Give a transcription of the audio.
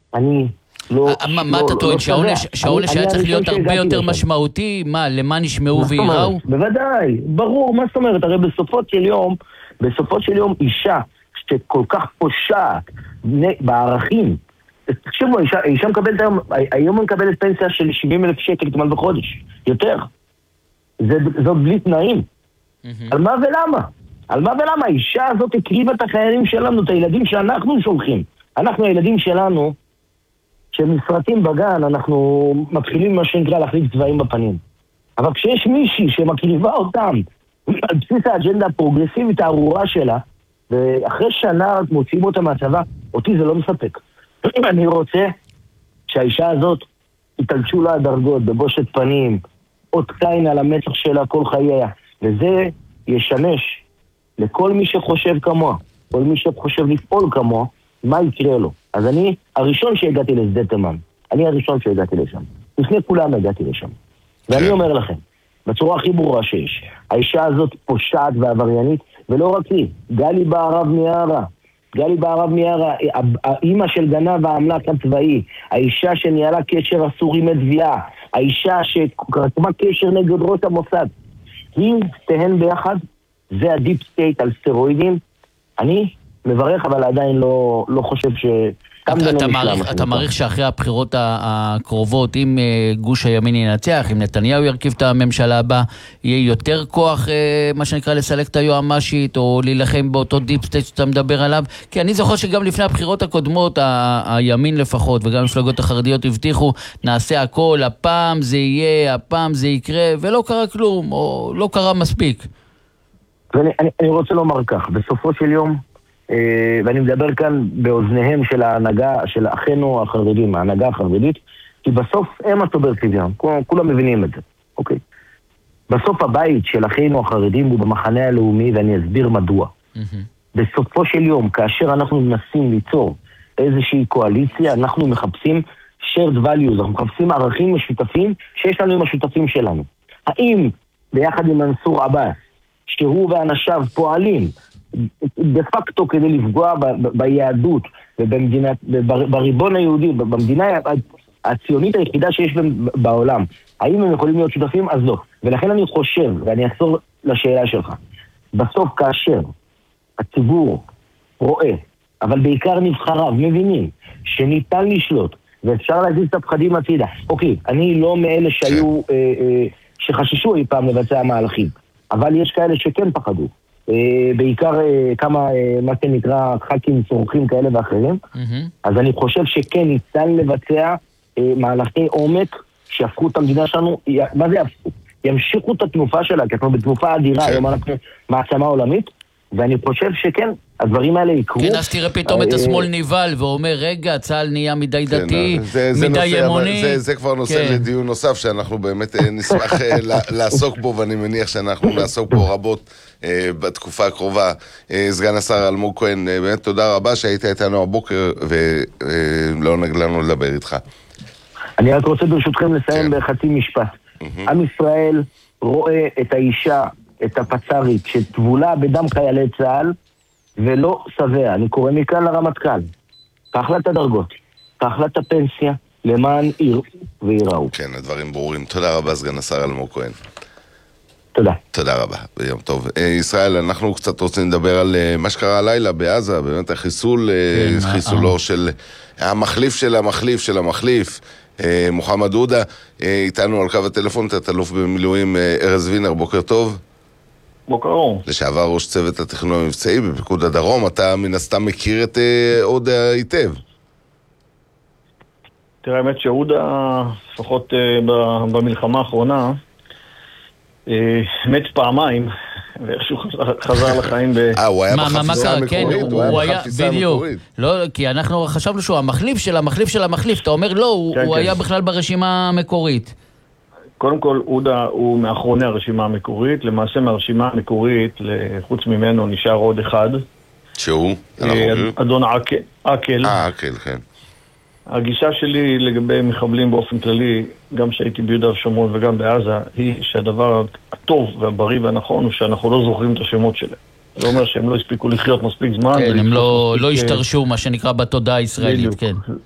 אני לא... מה אתה טוען? שהעונש היה צריך להיות הרבה יותר משמעותי? מה, למען ישמעו ויראו? בוודאי, ברור, מה זאת אומרת? הרי בסופו של יום אישה שכל כך פושעת בערכים, תקשיבו, אישה מקבלת היום מקבלת פנסיה של 70,000 שקל כמעט בחודש, יותר. זאת בלי תנאים. על מה ולמה? על מה ולמה? האישה הזאת הקריבה את החיילים שלנו, את הילדים שאנחנו שולחים. אנחנו, הילדים שלנו, שמסרטים בגן, אנחנו מתחילים מה שנקרא להחליף צבעים בפנים. אבל כשיש מישהי שמקריבה אותם על בסיס האג'נדה הפרוגרסיבית הארורה שלה, ואחרי שנה מוציאים אותה מהצבא, אותי זה לא מספק. אני רוצה שהאישה הזאת יתלשו לה הדרגות בבושת פנים, אות קין על המצח שלה כל חייה, וזה ישמש לכל מי שחושב כמוה, כל מי שחושב לפעול כמוה, מה יקרה לו. אז אני הראשון שהגעתי לשדה תימן, אני הראשון שהגעתי לשם, לפני כולם הגעתי לשם, ואני אומר לכם, בצורה הכי ברורה שיש, האישה הזאת פושעת ועבריינית, ולא רק היא, גלי בערב מיארה, האמא של גנב האמל"ח הצבאי, האישה שניהלה קשר אסור עם תביעה, האישה שרתמה קשר נגד ראש המוסד, היא תהן ביחד, זה הדיפ סטייט על סטרואידים. אני מברך, אבל עדיין לא חושב אתה מעריך שאחרי הבחירות הקרובות, אם גוש הימין ינצח, אם נתניהו ירכיב את הממשלה הבאה, יהיה יותר כוח, מה שנקרא, לסלק את היועמ"שית, או להילחם באותו דיפ סטייט שאתה מדבר עליו? כי אני זוכר שגם לפני הבחירות הקודמות, הימין לפחות, וגם המפלגות החרדיות הבטיחו, נעשה הכל, הפעם זה יהיה, הפעם זה יקרה, ולא קרה כלום, או לא קרה מספיק. אני רוצה לומר כך, בסופו של יום, ואני מדבר כאן באוזניהם של ההנהגה, של אחינו החרדים, ההנהגה החרדית, כי בסוף הם הסוברטיביים, כולם מבינים את זה, אוקיי? בסוף הבית של אחינו החרדים הוא במחנה הלאומי, ואני אסביר מדוע. בסופו של יום, כאשר אנחנו מנסים ליצור איזושהי קואליציה, אנחנו מחפשים shared values, אנחנו מחפשים ערכים משותפים שיש לנו עם השותפים שלנו. האם ביחד עם מנסור עבאס, שהוא ואנשיו פועלים דה פקטו כדי לפגוע ביהדות ובריבון היהודי, במדינה הציונית היחידה שיש בעולם, האם הם יכולים להיות שותפים? אז לא. ולכן אני חושב, ואני אחזור לשאלה שלך, בסוף כאשר הציבור רואה, אבל בעיקר נבחריו מבינים שניתן לשלוט ואפשר להזיז את הפחדים הצידה. אוקיי, אני לא מאלה שהיו שחששו אי פעם לבצע מהלכים, אבל יש כאלה שכן פחדו, בעיקר כמה, מה שנקרא, ח"כים צורכים כאלה ואחרים. אז אני חושב שכן ניתן לבצע מהלכי עומק שיהפכו את המדינה שלנו. מה זה יהפכו? ימשיכו את התנופה שלה, כי אנחנו בתנופה אדירה, היום אנחנו מעצמה עולמית, ואני חושב שכן, הדברים האלה יקרו. כן, אז תראה פתאום את השמאל ניבל ואומר, רגע, צה"ל נהיה מדי דתי, מדי ימוני. זה כבר נושא לדיון נוסף שאנחנו באמת נשמח לעסוק בו, ואני מניח שאנחנו נעסוק בו רבות בתקופה הקרובה. סגן השר אלמוג כהן, באמת תודה רבה שהיית איתנו הבוקר, ולא נגלנו לדבר איתך. אני רק רוצה ברשותכם לסיים בחצי משפט. עם ישראל רואה את האישה, את הפצרית שטבולה בדם חיילי צה"ל ולא שבע. אני קורא מכאן לרמטכ"ל, קח לה את הדרגות, קח לה את הפנסיה, למען יראו ויראו. כן, הדברים ברורים. תודה רבה סגן השר אלמוג כהן. תודה. תודה רבה, ביום טוב. ישראל, אנחנו קצת רוצים לדבר על מה שקרה הלילה בעזה, באמת חיסולו של המחליף של המחליף של המחליף, מוחמד עודה. איתנו על קו הטלפון תת-אלוף במילואים ארז וינר, בוקר טוב. בוקר אור. לשעבר ראש צוות התכנון המבצעי בפיקוד הדרום, אתה מן הסתם מכיר את עודה היטב. תראה, האמת שעודה, לפחות במלחמה האחרונה, מת פעמיים, ואיכשהו חזר לחיים הוא היה בחפיסה המקורית? הוא היה בדיוק. לא, כי אנחנו חשבנו שהוא המחליף של המחליף של המחליף. אתה אומר לא, הוא היה בכלל ברשימה המקורית. קודם כל, עודה הוא מאחרוני הרשימה המקורית. למעשה מהרשימה המקורית, חוץ ממנו נשאר עוד אחד. שהוא? אדון עקל. עקל, כן. הגישה שלי לגבי מחבלים באופן כללי, גם שהייתי ביהודה ושומרון וגם בעזה, היא שהדבר הטוב והבריא והנכון הוא שאנחנו לא זוכרים את השמות שלהם. זה אומר שהם לא הספיקו לחיות מספיק זמן. כן, הם לא השתרשו, מה שנקרא, בתודעה הישראלית, כן.